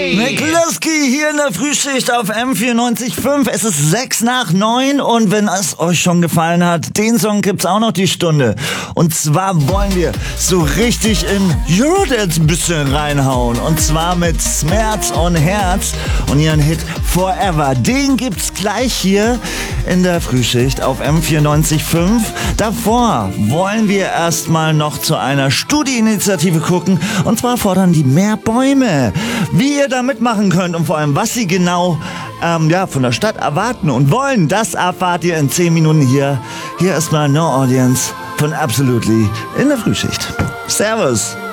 McLusky hier in der Frühschicht auf M94.5. Es ist 8:06 und wenn es euch schon gefallen hat, den Song gibt's auch noch die Stunde. Und zwar wollen wir so richtig in Eurodance ein bisschen reinhauen. Und zwar mit Smerz und Herz und ihren Hit Forever. Den gibt's gleich hier in der Frühschicht auf M94.5. Davor wollen wir erstmal noch zu einer Studieinitiative gucken. Und zwar fordern die mehr Bäume. Wie ihr da mitmachen könnt und vor allem, was sie genau von der Stadt erwarten und wollen, das erfahrt ihr in 10 Minuten hier. Hier ist mal No Audience von Absolutely in der Frühschicht. Servus!